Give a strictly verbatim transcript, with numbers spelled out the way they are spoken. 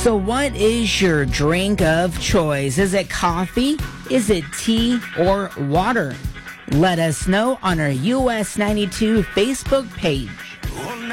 So what is your drink of choice? Is it coffee? Is it tea or water? Let us know on our U S ninety-two Facebook page.